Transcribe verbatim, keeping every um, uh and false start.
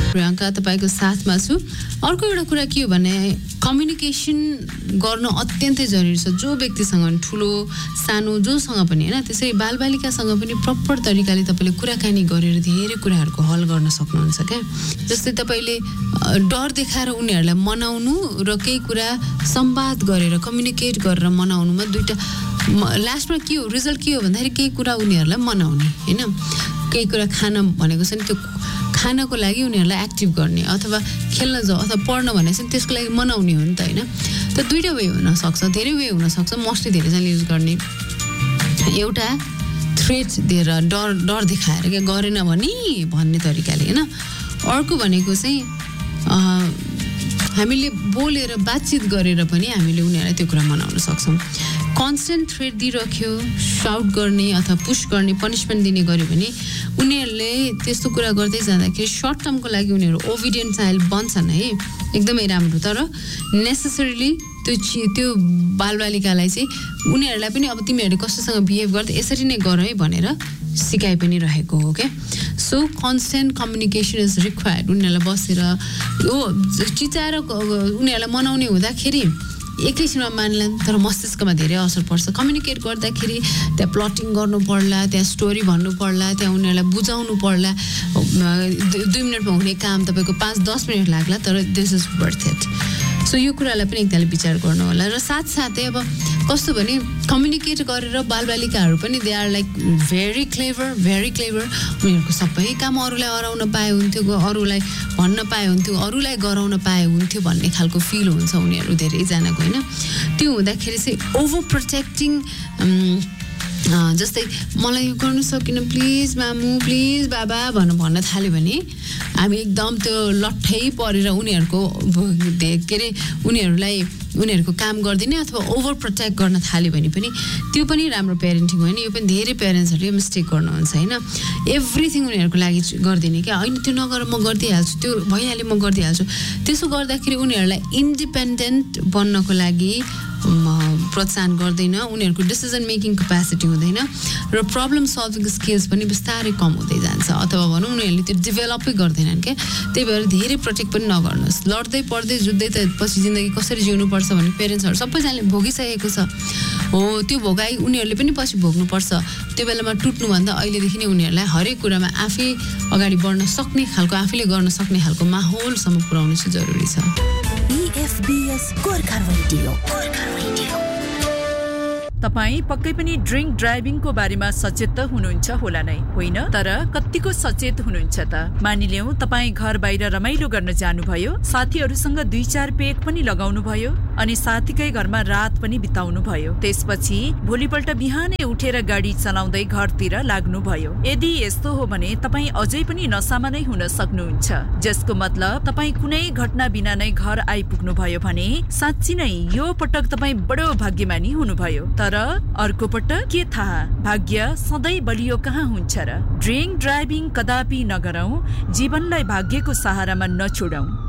प्रियङ्का तपाईको साथमा छु। अर्को एउटा कुरा के हो भने कम्युनिकेसन गर्न अत्यन्तै जरुरी छ। जो व्यक्तिसँग ठुलो सानो जोसँग पनि हैन, त्यसै बालबालिकासँग पनि प्रपर तरिकाले तपाईले कुराकानी गरेर धेरै कुराहरुको हल गर्न सक्नुहुन्छ के। जस्तै तपाईले डर देखाएर उनीहरुलाई मनाउनु र केही कुरा संवाद गरेर कम्युनिकेट गरेर मनाउनुमा दुईटा लास्टमा के हो रिजल्ट के हो भन्दाखेरि केही कुरा उनीहरुलाई मनाउने हैन, केही कुरा खान भनेको छ नि त्यो खानको लागि उनीहरुलाई एक्टिभ गर्ने अथवा खेल्न जाऊ अथवा पढ्न भनेको छ त्यसको लागि मनाउने हो नि त हैन। त दुईटा वे हुन सक्छ, धेरै वे हुन सक्छ। मोस्टली धेरै जनाले युज गर्ने एउटा थ्रेट दिएर डर डर देखाएर के गरेन भने भन्ने तरिकाले हैन। अर्को भनेको चाहिँ हामीले बोलेर बातचित गरेर पनि हामीले उनीहरुलाई त्यो कुरा मनाउन सक्छौं। कन्स्टेन्ट थ्रेट दिइराख्यो, शाउट गर्ने अथवा पुश गर्ने, पनिशमेन्ट दिने गर्यो भने उनीहरुले त्यस्तो कुरा गर्दै जाँदाखेरि सर्ट टर्मको लागि उनीहरु ओबिडियन्ट चाइल्ड बन्छन् है, एकदमै राम्रो। तर नेसेसरीली त्यो त्यो बालबालिकालाई चाहिँ उनीहरुलाई पनि अब तिमीहरुले कस्तोसँग बिहेभ गर्दै यसरी नै गर है भनेर सिकाइ पनि रहेको हो के। So constant communication is required. उनीहरुलाई बसेर ओ चिचाएर उनीहरुलाई मनाउने हुँदाखेरि एकैछिनमा मान्लान्, तर मस्तिष्कमा धेरै असर पर्छ। कम्युनिकेट गर्दाखेरि त्यहाँ प्लटिङ गर्नु पर्ला, त्यहाँ स्टोरी भन्नु पर्ला, त्यहाँ उनीहरुलाई बुझाउनु पर्ला। दुई मिनटमा हुने काम तपाईको पाँच दस मिनट लाग्ला, तर this is worth it. So यो कुरालाई पनि एकताले विचार गर्नु होला। र साथसाथै अब कस्तो भने कम्युनिकेट गरेर बालबालिकाहरू पनि they are like very clever very clever उनीहरूको सबै काम अरूलाई अराउन पाए हुन्थ्यो, अरूलाई भन्न पाए हुन्थ्यो, अरूलाई गराउन पाए हुन्थ्यो भन्ने खालको फिल हुन्छ उनीहरू धेरैजनाको होइन। त्यो हुँदाखेरि चाहिँ ओभर प्रोटेक्टिङ जस्तै मलाई यो गर्नु सकिन प्लिज मामु प्लिज बाबा भन्न भन्न थाल्यो भने हामी एकदम त्यो लट्ठै परेर उनीहरूको के अरे उनीहरूलाई उनीहरूको काम गर्दिने अथवा ओभर प्रोटेक्ट गर्न थाल्यो भने पनि त्यो पनि राम्रो प्यारेन्टिङ होइन। यो पनि धेरै प्यारेन्ट्सहरूले मिस्टेक गर्नुहुन्छ होइन। एभ्रिथिङ उनीहरूको लागि गरिदिने क्या, होइन त्यो नगर म गरिदिइहाल्छु, त्यो भइहाल्यो म गरिदिइहाल्छु। त्यसो गर्दाखेरि उनीहरूलाई इन्डिपेन्डेन्ट बन्नको लागि प्रोत्साहन गर्दैन, उनीहरूको डिसिजन मेकिङ क्यापेसिटी हुँदैन र प्रब्लम सल्भिङ स्किल्स पनि बिस्तारै कम हुँदै जान्छ अथवा भनौँ उनीहरूले त्यो डेभलपै गर्दैनन् क्या। त्यही भएर धेरै प्रोटेक्ट पनि नगर्नुहोस्। लड्दै पढ्दै जुत्दै त पछि जिन्दगी कसरी जिउनुपर्छ भन्ने पेरेन्ट्सहरू सबैजनाले भोगिसकेको छ हो। त्यो भोगाइ उनीहरूले पनि पछि भोग्नुपर्छ। त्यो बेलामा टुट्नुभन्दा अहिलेदेखि नै उनीहरूलाई हरेक कुरामा आफै अगाडि बढ्न सक्ने खालको, आफैले गर्न सक्ने खालको माहौलसम्म पुर्याउनु चाहिँ जरुरी छ। FBS Gorkha radio Gorkha radio. तपाई पक्कै पनि ड्रिंक ड्राइभिङको बारेमा सचेत त हुनुहुन्छ होला नै, होइन? तर कतिको सचेत हुनुहुन्छ त? मानिलियौं तपाई घर बाहिर रमाइलो गर्न जानुभयो, साथीहरूसँग दुई चार पेक पनि लगाउनु भयो अनि साथीकै घरमा रात पनि बिताउनु भयो। त्यसपछि भोलिपल्ट बिहानै उठेर गाडी चलाउँदै घरतिर लाग्नु भयो। यदि यस्तो हो भने तपाई अझै पनि नसामा नै हुन सक्नुहुन्छ, जसको मतलब तपाई कुनै घटना बिना नै घर आइपुग्नु भयो भने साँच्चै नै यो पटक तपाई बडो भाग्यमानी हुनुभयो। तर अर्को पटक के थाहा, भाग्य सधैँ बलियो कहाँ हुन्छ र? ड्रिंक ड्राइभिङ कदापि नगरौं, जीवनलाई भाग्यको सहारामा नछोडौं।